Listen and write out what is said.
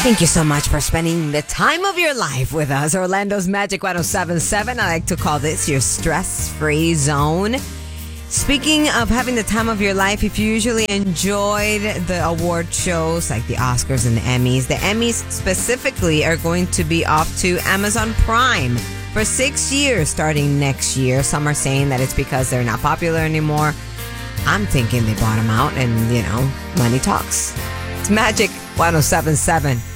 Thank you so much for spending the time of your life with us. Orlando's Magic 107.7. I like to call this your stress-free zone. Speaking of having the time of your life, if you usually enjoyed the award shows like the Oscars and the Emmys specifically are going to be off to Amazon Prime for 6 years starting next year. Some are saying that it's because they're not popular anymore. I'm thinking they bought them out and, money talks. It's Magic 107.7.